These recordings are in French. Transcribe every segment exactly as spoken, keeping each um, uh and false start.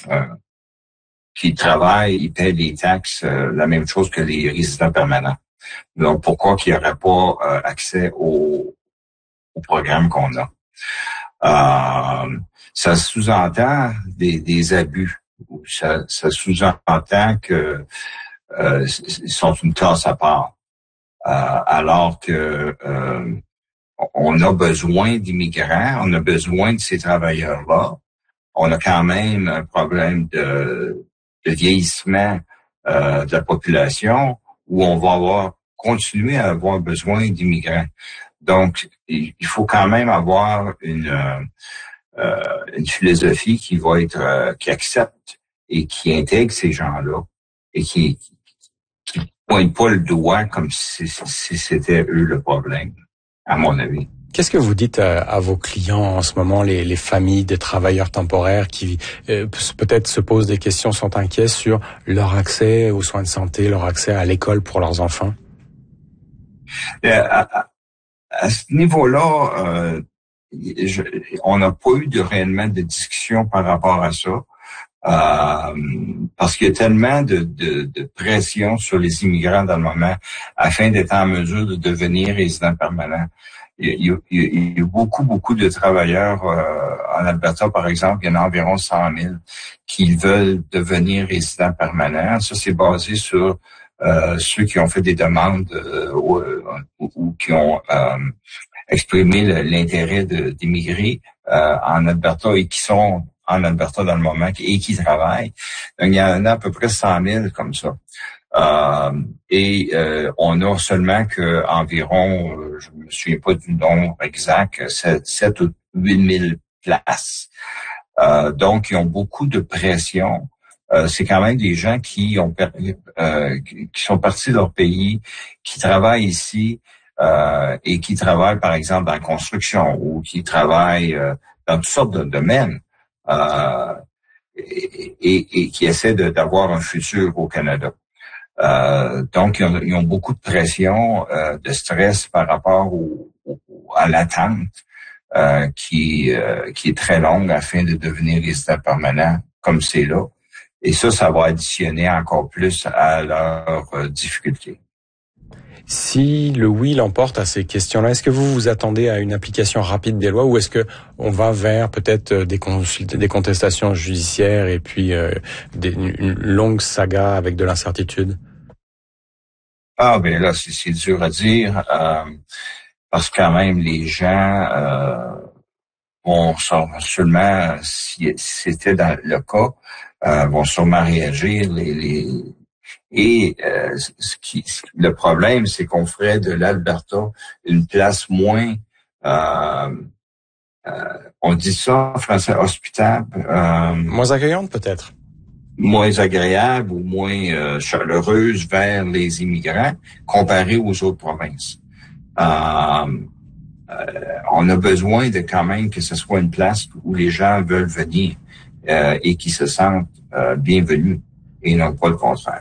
euh, qui travaillent, ils paient des taxes, euh, la même chose que les résidents permanents. Donc, pourquoi qu'il n'y aurait pas euh, accès au, au programme qu'on a? Euh, ça sous-entend des, des abus. Ça, ça sous-entend que euh, ils sont une classe à part. Euh, alors que euh, on a besoin d'immigrants, on a besoin de ces travailleurs-là. On a quand même un problème de, de vieillissement euh, de la population où on va avoir continuer à avoir besoin d'immigrants. Donc, il faut quand même avoir une euh, une philosophie qui va être euh, qui accepte et qui intègre ces gens-là et qui qui pointe pas le doigt comme si, si c'était eux le problème, à mon avis. Qu'est-ce que vous dites à, à vos clients en ce moment, les, les familles des travailleurs temporaires qui euh, peut-être se posent des questions, sont inquiets sur leur accès aux soins de santé, leur accès à l'école pour leurs enfants? Euh, à, à ce niveau-là, euh, je, on n'a pas eu de réellement de discussion par rapport à ça. Euh, parce qu'il y a tellement de, de, de pression sur les immigrants dans le moment afin d'être en mesure de devenir résidents permanents. Il y a, il y a, il y a beaucoup, beaucoup de travailleurs euh, en Alberta, par exemple, il y en a environ cent mille qui veulent devenir résidents permanents. Ça, c'est basé sur euh, ceux qui ont fait des demandes euh, ou, ou, ou qui ont euh, exprimé le, l'intérêt de, d'immigrer euh, en Alberta et qui sont en Alberta dans le moment et qui travaillent. Donc, il y en a à peu près cent mille comme ça. Euh, et euh, on a seulement que environ, euh, je me souviens pas du nombre exact, sept ou huit mille places. Euh, donc, ils ont beaucoup de pression. Euh, c'est quand même des gens qui ont euh, qui sont partis de leur pays, qui travaillent ici euh, et qui travaillent, par exemple, dans la construction ou qui travaillent euh, dans toutes sortes de domaines. Euh, et, et, et qui essaient de, d'avoir un futur au Canada. Euh, donc, ils ont, ils ont beaucoup de pression, euh, de stress par rapport au, au, à l'attente euh, qui, euh, qui est très longue afin de devenir résident permanent comme c'est là. Et ça, ça va additionner encore plus à leurs euh, difficultés. Si le oui l'emporte à ces questions-là, est-ce que vous vous attendez à une application rapide des lois ou est-ce que on va vers peut-être des, consult- des contestations judiciaires et puis euh, des, une longue saga avec de l'incertitude? Ah, ben là, c'est, c'est dur à dire euh, parce que quand même les gens euh, vont seulement, si c'était dans le cas, euh, vont sûrement réagir. Les, les Et euh, ce qui, le problème, c'est qu'on ferait de l'Alberta une place moins, euh, euh, on dit ça en français, hospitable. Euh, moins accueillante peut-être. Moins agréable ou moins euh, chaleureuse vers les immigrants comparé aux autres provinces. Euh, euh, on a besoin de quand même que ce soit une place où les gens veulent venir euh, et qui se sentent euh, bienvenus et non pas le contraire.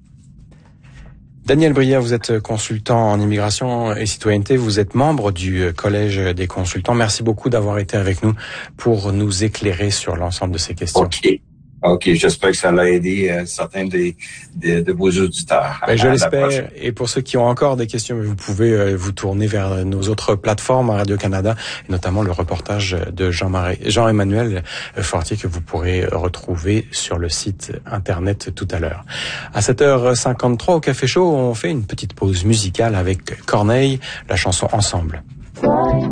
Daniel Brière, vous êtes consultant en immigration et citoyenneté, vous êtes membre du Collège des consultants. Merci beaucoup d'avoir été avec nous pour nous éclairer sur l'ensemble de ces questions. OK. OK, j'espère que ça l'a aidé euh, certains des, des, de vos auditeurs. Ben, je l'espère. Et pour ceux qui ont encore des questions, vous pouvez euh, vous tourner vers nos autres plateformes à Radio-Canada, et notamment le reportage de Jean-Marie, Jean-Emmanuel Fortier que vous pourrez retrouver sur le site Internet tout à l'heure. À sept heures cinquante-trois au Café Chaud, on fait une petite pause musicale avec Corneille, la chanson Ensemble.